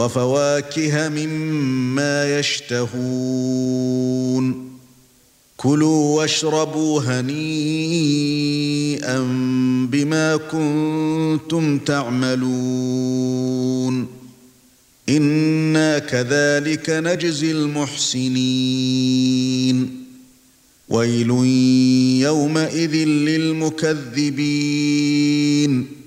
وفواكه مما يشتهون كلوا واشربوا هنيئا بما كنتم تعملون إنا كذلك نجزي المحسنين ويل يومئذ للمكذبين